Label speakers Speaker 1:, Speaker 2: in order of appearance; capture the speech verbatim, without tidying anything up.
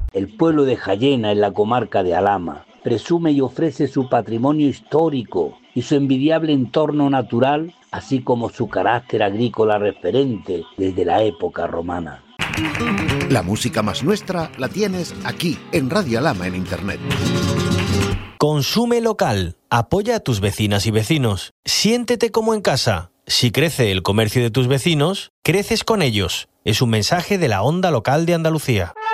Speaker 1: El pueblo de Jayena, en la comarca de Alhama, presume y ofrece su patrimonio histórico y su envidiable entorno natural, así como su carácter agrícola referente desde la época romana.
Speaker 2: La música más nuestra la tienes aquí, en Radio Alhama en Internet.
Speaker 3: Consume local. Apoya a tus vecinas y vecinos. Siéntete como en casa. Si crece el comercio de tus vecinos, creces con ellos. Es un mensaje de la Onda Local de Andalucía.